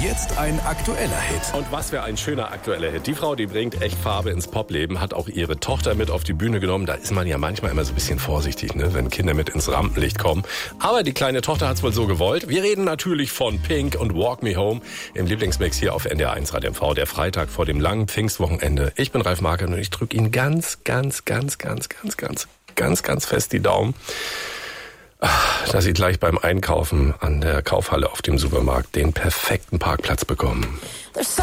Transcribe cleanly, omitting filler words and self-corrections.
jetzt ein aktueller Hit. Und was für ein schöner aktueller Hit. Die Frau, die bringt echt Farbe ins Popleben, hat auch ihre Tochter mit auf die Bühne genommen. Da ist man ja manchmal immer so ein bisschen vorsichtig, ne, wenn Kinder mit ins Rampenlicht kommen. Aber die kleine Tochter hat's wohl so gewollt. Wir reden natürlich von Pink und Walk Me Home im Lieblingsmix hier auf NDR1 Radio MV, der Freitag vor dem langen Pfingstwochenende. Ich bin Ralf Marken und ich drücke Ihnen ganz fest die Daumen, dass Sie gleich beim Einkaufen an der Kaufhalle auf dem Supermarkt den perfekten Parkplatz bekommen.